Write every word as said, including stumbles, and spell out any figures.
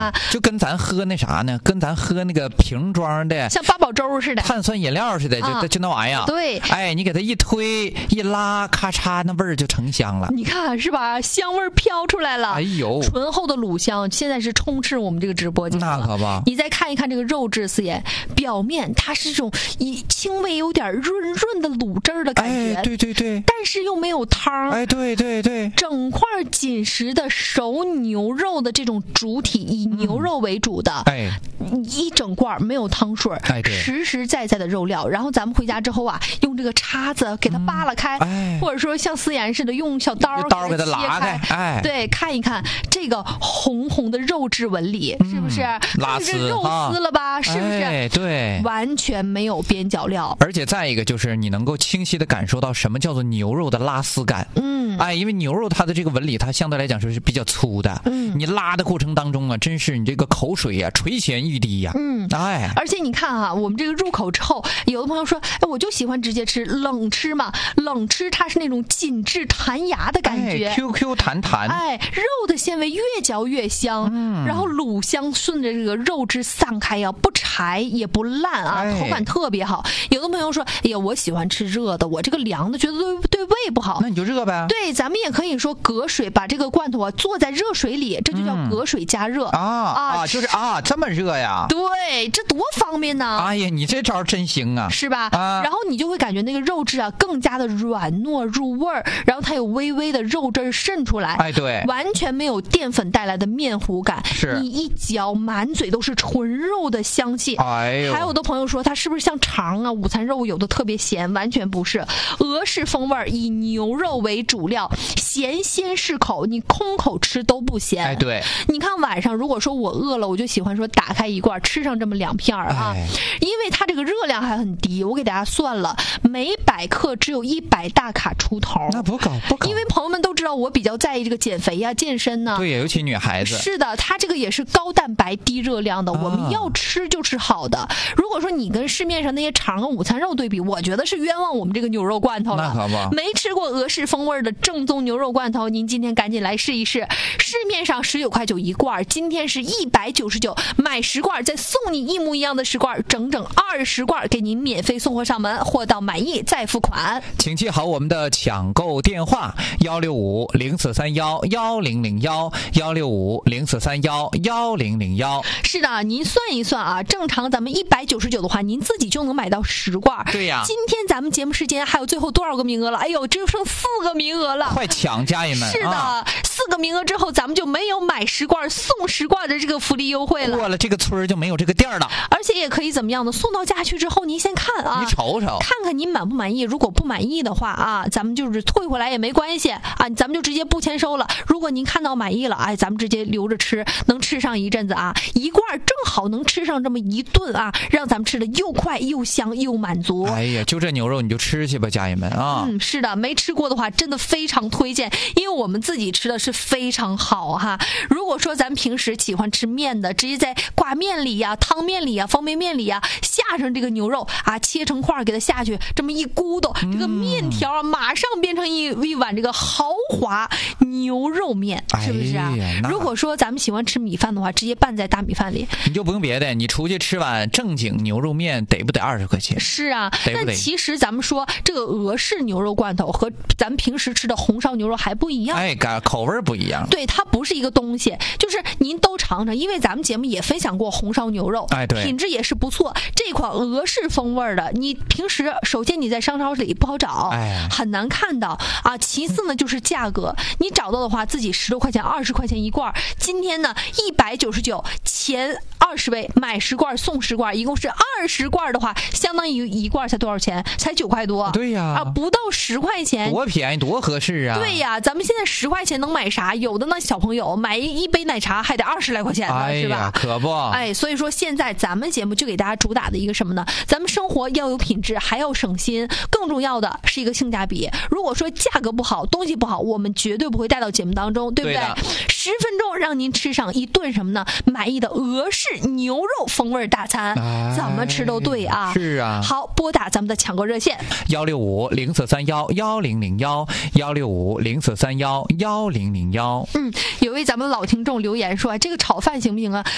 就跟咱喝那啥呢，跟咱喝那个瓶装的， 像八宝粥似的， 碳酸饮料似的，就、啊、就那玩意儿。 对， 哎，你给它一推一拉，咔嚓，那味儿就成香了。 你看是吧？香味飘出来了。 哎呦， 醇厚的卤香现在是充斥我们这个直播间。 那可不。 你再看一看这个肉质，四爷，表面它是这种以轻微有点润润的卤汁儿的感觉。 哎，对对对。 但是又没有汤。 哎，对对对。 整块紧实的熟牛肉的这种主体，以牛肉为主的。 哎。 一整罐没有汤水， 哎，对， 实实在在的肉料。然后咱们回家之后啊，用这个叉子给它扒拉开， 嗯哎、 或者说像思妍似的用小刀刀给它切拉开，哎， 对，看一看这个红红的肉质纹理，嗯、是不是？ 拉丝是肉丝了吧？啊、是不是？ 哎，对， 完全没有边角料。 而且再一个就是你能够清晰的感受到什么叫做牛肉的拉丝感。 嗯， 哎，因为牛肉它的这个纹理，它相对来讲说是比较粗的。嗯，你拉的过程当中啊，真是你这个口水呀、啊、垂涎欲滴呀。 嗯。 哎， 而且你看啊，我们这个入口之后，有的朋友说，哎，我就喜欢直接吃，冷吃嘛，冷吃它是那种紧致弹牙的感觉， 哎、Q Q 弹弹， 哎，肉的纤维越嚼越香，嗯，然后卤香顺着这个肉汁散开呀、啊，不柴也不烂啊，哎、口感特别好。有的朋友说，哎呀，我喜欢吃热的，我这个凉的觉得对对胃不好， 那你就热呗。 对，咱们也可以说隔水，把这个罐头啊做在热水里，这就叫隔水加热、 嗯、啊啊，就是啊，这么热呀？ 对。这多方便呢！ 哎呀，你这招真行啊， 是吧？ 啊， 然后你就会感觉那个肉质啊更加的软糯入味儿，然后它有微微的肉汁渗出来， 哎，对， 完全没有淀粉带来的面糊感， 是你一嚼满嘴都是纯肉的香气。 哎呦， 还有的朋友说它是不是像肠啊？午餐肉有的特别咸，完全不是，俄式风味以牛肉为主料，咸鲜适口，你空口吃都不咸。 哎，对， 你看晚上如果说我饿了，我就喜欢说打开一罐吃上这么两片啊， 哎、 因为它这个热量还很低，我给大家算了，每百克只有一百大卡出头， 那不高不高。 因为朋友们都知道我比较在意这个减肥呀、啊、健身呢， 对，尤其女孩子。 是的，它这个也是高蛋白低热量的，啊、我们要吃就吃好的。如果说你跟市面上那些肠和午餐肉对比，我觉得是冤枉我们这个牛肉罐头了。 那可不， 没吃过俄式风味的正宗牛肉罐头，您今天赶紧来试一试。市面上十九块九一罐，今天是一百九十九，买十罐再送你一模一样的十罐，整整二十罐给您免费送货上门，货到满意再付款。 请记好我们的抢购电话：幺六五零四三幺幺零零幺，幺六五零四三幺幺零零幺。 是的，您算一算啊，正常咱们一百九十九的话，您自己就能买到十罐。 对呀， 今天咱们节目时间还有最后多少个名额了？哎呦，只有剩四个名额了， 快抢，家人们！ 是的，啊、四个名额之后，咱们就没有买十罐送十罐的这个福利优惠了。 过了这个村就没有这个店了。 而且也可以怎么样呢？送到家去之后，您先看啊， 你瞅瞅， 看看您满不满意。如果不满意的话啊，咱们就是退回来也没关系啊，咱们就直接不签收了。如果您看到满意了，哎，咱们直接留着吃，能吃上一阵子啊，一罐正好能吃上这么一顿啊，让咱们吃的又快又香又满足。 哎呀，就这牛肉你就吃去吧，家人们啊！ 嗯，是的，没吃过的话，真的非常推荐，因为我们自己吃的是非常好哈。如果说咱平时喜欢吃面的，直接在挂面里呀、汤面里呀、方便面里呀下上这个牛肉啊，切成块给它下去，这么一咕嘟，这个面条啊，马上变成一一碗这个豪华牛肉面，是不是啊？ 哎、 如果说咱们喜欢吃米饭的话，直接拌在大米饭里， 你就不用别的，你出去吃碗正经牛肉面得不得二十块钱？ 是啊， 得不得？ 但其实咱们说这个俄式牛肉罐头和咱们平时吃的红烧牛肉还不一样， 哎，口味不一样。 对，它不是一个东西，就是您都尝尝，因为咱们节目也分享过红烧牛肉， 哎，对， 品质也是不错。这款俄式风味的，你平时首先你在商超里不好找， 哎， 很难看到啊。其次呢，就是价格，你找到的话，自己十多块钱、二十块钱一罐。今天呢，一百九十九，前二十位买十罐送十罐，一共是二十罐的话，相当于一罐才多少钱？才九块多。 对呀， 啊，不到十块钱， 多便宜，多合适啊！ 对呀，咱们现在十块钱能买啥？有的那小朋友买一杯奶茶还得二十来块钱呢， 哎、 是吧？ 可不。 哎，所以说现在咱们节目就给大家主打的一个什么呢？咱们生活要有品质，还要省心，更重要的是一个性价比。如果说价格不好，东西不好，我们绝对不会带到节目当中，对不对？十分钟让您吃上一顿什么呢？满意的俄式牛肉风味大餐， 哎、 怎么吃都对啊！ 是啊。 好，拨打咱们的抢购热线幺六五零四三幺幺零零幺，幺六五零四三幺幺零零幺。 嗯，有位咱们老听众留言说，这个炒饭行不行啊？